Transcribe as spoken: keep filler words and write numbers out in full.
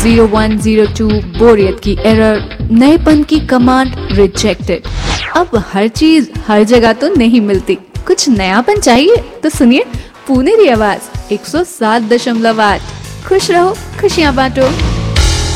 Zero one zero to बोरियत की error, नएपन की कमांड रिजेक्टेड। अब हर चीज हर जगह तो नहीं मिलती, कुछ नयापन चाहिए तो सुनिए पुनेरी आवाज एक सौ सात दशमलव आठ। खुश रहो, खुशियां बांटो।